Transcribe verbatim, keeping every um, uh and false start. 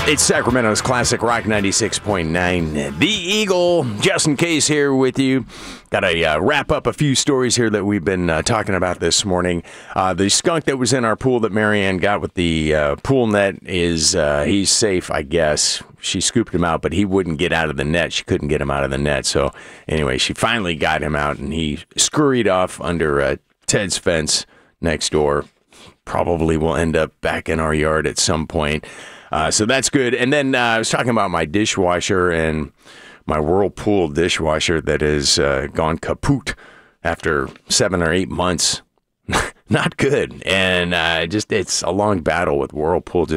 It's Sacramento's Classic Rock ninety-six point nine. The Eagle, Justin Case here with you. Got to uh, wrap up a few stories here that we've been uh, talking about this morning. Uh, the skunk that was in our pool that Marianne got with the uh, pool net is, uh, he's safe, I guess. She scooped him out, but he wouldn't get out of the net. She couldn't get him out of the net. So anyway, she finally got him out, and he scurried off under uh, Ted's fence next door. Probably will end up back in our yard at some point. Uh, so that's good. And then uh, I was talking about my dishwasher and my Whirlpool dishwasher that has uh, gone kaput after seven or eight months. Not good. And uh, just it's a long battle with Whirlpool.